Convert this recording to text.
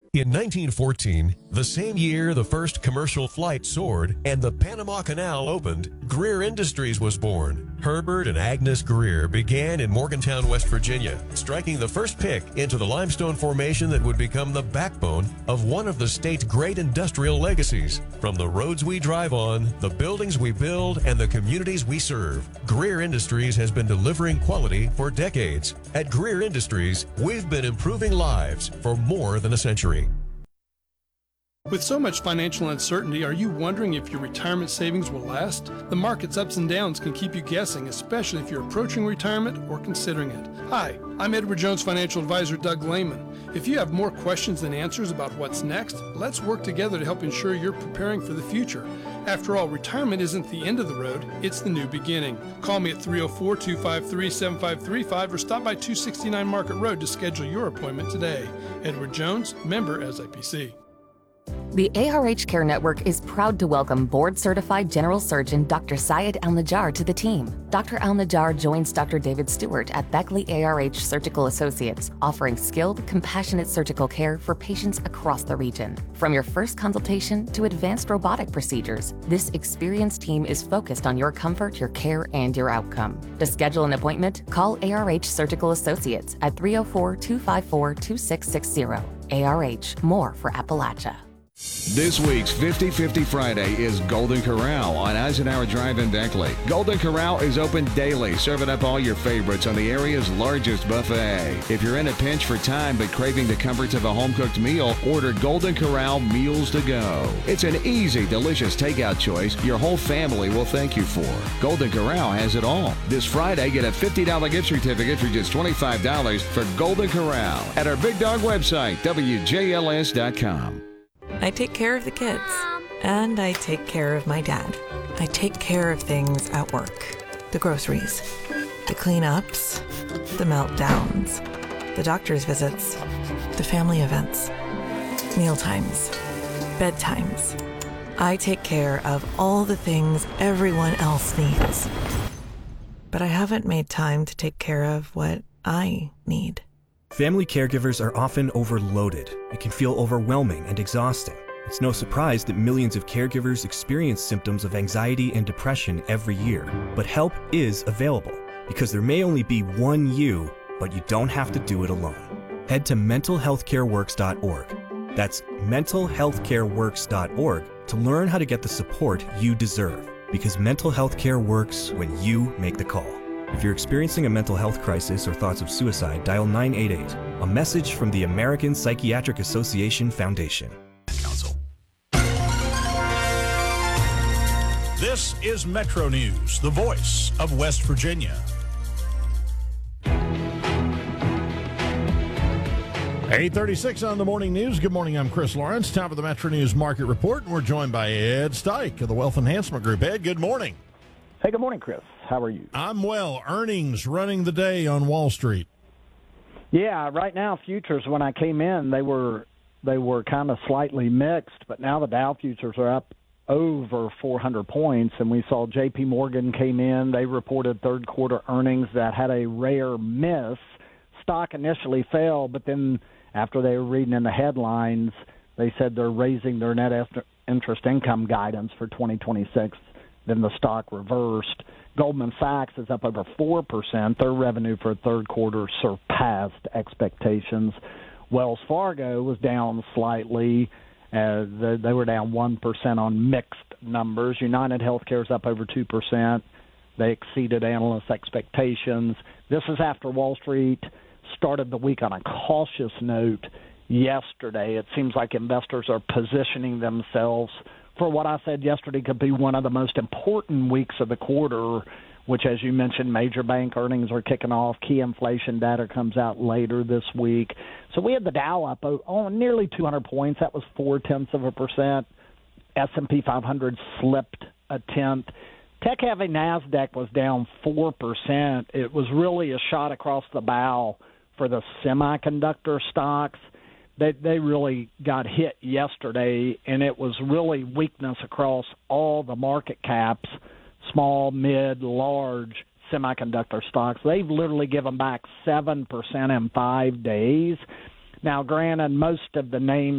In 1914, the same year the first commercial flight soared and the Panama Canal opened, Greer Industries was born. Herbert and Agnes Greer began in Morgantown, West Virginia, striking the first pick into the limestone formation that would become the backbone of one of the state's great industrial legacies. From the roads we drive on, the buildings we build, and the communities we serve, Greer Industries has been delivering quality for decades. At Greer Industries, we've been improving lives for more than a century. With so much financial uncertainty, are you wondering if your retirement savings will last? The market's ups and downs can keep you guessing, especially if you're approaching retirement or considering it. Hi, I'm Edward Jones Financial Advisor Doug Lehman. If you have more questions than answers about what's next, let's work together to help ensure you're preparing for the future. After all, retirement isn't the end of the road, it's the new beginning. Call me at 304-253-7535 or stop by 269 Market Road to schedule your appointment today. Edward Jones, member SIPC. The ARH Care Network is proud to welcome board-certified general surgeon Dr. Syed Al-Najjar to the team. Dr. Al-Najjar joins Dr. David Stewart at Beckley ARH Surgical Associates, offering skilled, compassionate surgical care for patients across the region. From your first consultation to advanced robotic procedures, this experienced team is focused on your comfort, your care, and your outcome. To schedule an appointment, call ARH Surgical Associates at 304-254-2660. ARH, more for Appalachia. This week's 50-50 Friday is Golden Corral on Eisenhower Drive in Beckley. Golden Corral is open daily, serving up all your favorites on the area's largest buffet. If you're in a pinch for time but craving the comforts of a home-cooked meal, order Golden Corral Meals to Go. It's an easy, delicious takeout choice your whole family will thank you for. Golden Corral has it all. This Friday, get a $50 gift certificate for just $25 for Golden Corral at our Big Dog website, WJLS.com. I take care of the kids, and I take care of my dad. I take care of things at work. The groceries, the cleanups, the meltdowns, the doctor's visits, the family events, mealtimes, bedtimes. I take care of all the things everyone else needs. But I haven't made time to take care of what I need. Family caregivers are often overloaded. It can feel overwhelming and exhausting. It's no surprise that millions of caregivers experience symptoms of anxiety and depression every year. But help is available, because there may only be one you, but you don't have to do it alone. Head to mentalhealthcareworks.org. That's mentalhealthcareworks.org to learn how to get the support you deserve, because mental health care works when you make the call. If you're experiencing a mental health crisis or thoughts of suicide, dial 988. A message from the American Psychiatric Association Foundation. Council. This is Metro News, the voice of West Virginia. 8:36 on the morning news. Good morning, I'm Chris Lawrence. Top of the Metro News Market Report, and we're joined by Ed Steich of the Wealth Enhancement Group. Ed, good morning. Hey, good morning, Chris. How are you? I'm well. Earnings running the day on Wall Street. Yeah, right now futures, when I came in, they were kind of slightly mixed, but now the Dow futures are up over 400 points, and we saw J.P. Morgan came in. They reported third quarter earnings that had a rare miss. Stock initially fell, but then after they were reading in the headlines, they said they're raising their net interest income guidance for 2026. Then the stock reversed. Goldman Sachs is up over 4%. Their revenue for third quarter surpassed expectations. Wells Fargo was down slightly. They were down 1% on mixed numbers. United Healthcare is up over 2%. They exceeded analyst expectations. This is after Wall Street started the week on a cautious note yesterday. It seems like investors are positioning themselves for what I said yesterday could be one of the most important weeks of the quarter, which, as you mentioned, major bank earnings are kicking off. Key inflation data comes out later this week. So we had the Dow up nearly 200 points. That was 0.4%. S&P 500 slipped a tenth. Tech-heavy NASDAQ was down 4%. It was really a shot across the bow for the semiconductor stocks. They really got hit yesterday, and it was really weakness across all the market caps, small, mid, large semiconductor stocks. They've literally given back 7% in 5 days. Now, granted, most of the names